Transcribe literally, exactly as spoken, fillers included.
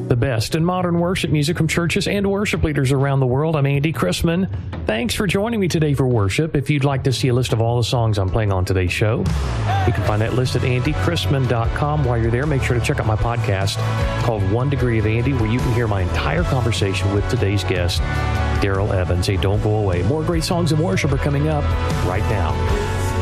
The best in modern worship music from churches and worship leaders around the world. I'm Andy Chrisman. Thanks for joining me today for worship. If you'd like to see a list of all the songs I'm playing on today's show, you can find that list at andy chrisman dot com. While you're there, make sure to check out my podcast called One Degree of Andy, where you can hear my entire conversation with today's guest, Daryl Evans. Hey, don't go away. More great songs and worship are coming up right now.